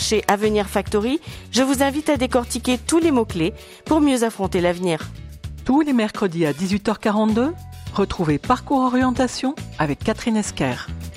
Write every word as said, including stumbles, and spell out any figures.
cherchez Avenir Factory, je vous invite à décortiquer tous les mots-clés pour mieux affronter l'avenir. Tous les mercredis à dix-huit heures quarante-deux, retrouvez Parcours Orientation avec Catherine Esquer.